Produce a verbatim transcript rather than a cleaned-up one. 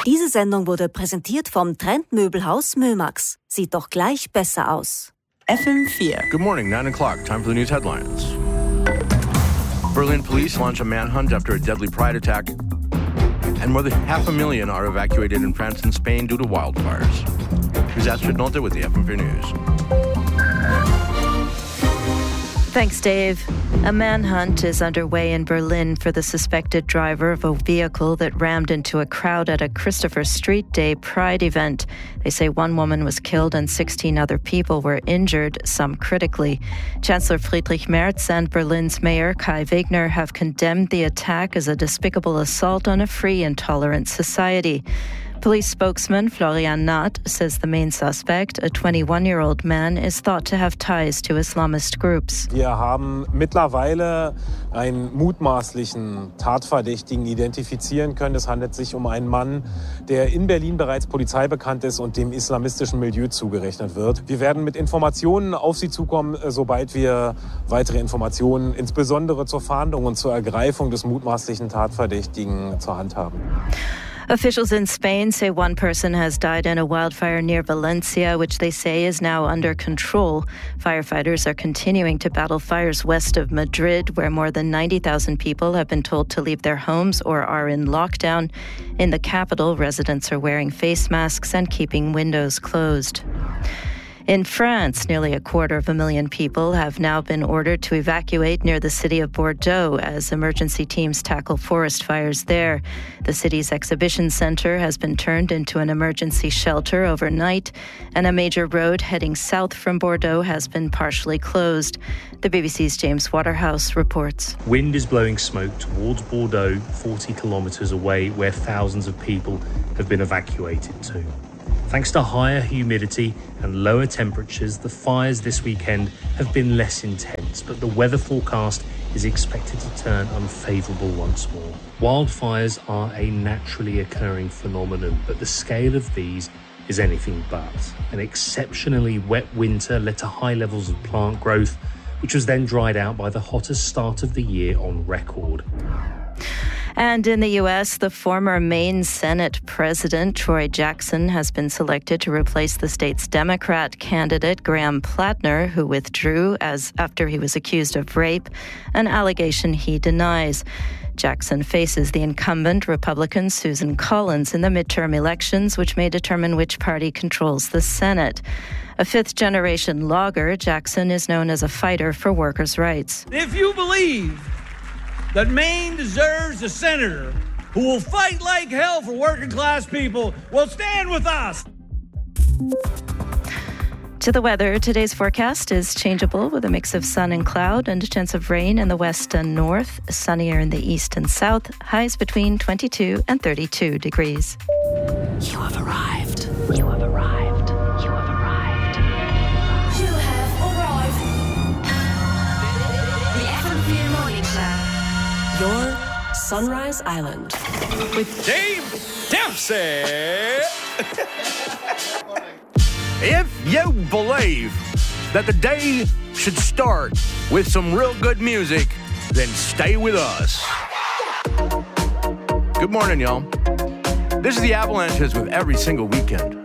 Diese Sendung wurde präsentiert vom Trendmöbelhaus Mömax. Sieht doch gleich besser aus. F M four. Good morning, nine o'clock. Time for the news headlines. Berlin police launch a manhunt after a deadly pride attack. And more than half a million are evacuated in France and Spain due to wildfires. Here's Astrid Nolte with the F M four News. Thanks, Dave. A manhunt is underway in Berlin for the suspected driver of a vehicle that rammed into a crowd at a Christopher Street Day Pride event. They say one woman was killed and sixteen other people were injured, some critically. Chancellor Friedrich Merz and Berlin's Mayor Kai Wegner have condemned the attack as a despicable assault on a free and tolerant society. Police spokesman Florian Naht says the main suspect, a twenty-one-year-old man, is thought to have ties to Islamist groups. Wir haben mittlerweile einen mutmaßlichen Tatverdächtigen identifizieren können. Es handelt sich um einen Mann, der in Berlin bereits Polizei bekannt ist und dem islamistischen Milieu zugerechnet wird. Wir werden mit Informationen auf Sie zukommen, sobald wir weitere Informationen, insbesondere zur Fahndung und zur Ergreifung des mutmaßlichen Tatverdächtigen, zur Hand haben. Officials in Spain say one person has died in a wildfire near Valencia, which they say is now under control. Firefighters are continuing to battle fires west of Madrid, where more than ninety thousand people have been told to leave their homes or are in lockdown. In the capital, residents are wearing face masks and keeping windows closed. In France, nearly a quarter of a million people have now been ordered to evacuate near the city of Bordeaux as emergency teams tackle forest fires there. The city's exhibition center has been turned into an emergency shelter overnight, and a major road heading south from Bordeaux has been partially closed. The B B C's James Waterhouse reports. Wind is blowing smoke towards Bordeaux, forty kilometres away, where thousands of people have been evacuated to. Thanks to higher humidity and lower temperatures, the fires this weekend have been less intense, but the weather forecast is expected to turn unfavourable once more. Wildfires are a naturally occurring phenomenon, but the scale of these is anything but. An exceptionally wet winter led to high levels of plant growth, which was then dried out by the hottest start of the year on record. And in the U S, the former Maine Senate President Troy Jackson has been selected to replace the state's Democrat candidate Graham Plattner, who withdrew as after he was accused of rape, an allegation he denies. Jackson faces the incumbent Republican Susan Collins in the midterm elections, which may determine which party controls the Senate. A fifth-generation logger, Jackson is known as a fighter for workers' rights. If you believe that Maine deserves a senator who will fight like hell for working class people, well, stand with us. To the weather, today's forecast is changeable with a mix of sun and cloud and a chance of rain in the west and north, sunnier in the east and south, highs between twenty-two and thirty-two degrees. You have arrived. You have arrived. You have arrived. You have arrived. The F M four Morning Show. Your Sunrise Island. With Dave Dempsey. If you believe that the day should start with some real good music, then stay with us. Good morning, y'all. This is the Avalanches with Every Single Weekend.